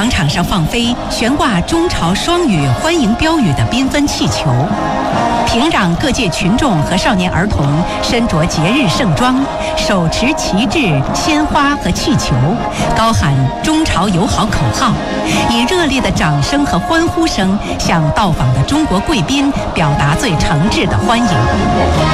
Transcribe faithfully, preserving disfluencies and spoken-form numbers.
广场上放飞悬挂中朝双语欢迎标语的缤纷气球，平壤各界群众和少年儿童身着节日盛装，手持旗帜、鲜花和气球，高喊中朝友好口号，以热烈的掌声和欢呼声向到访的中国贵宾表达最诚挚的欢迎。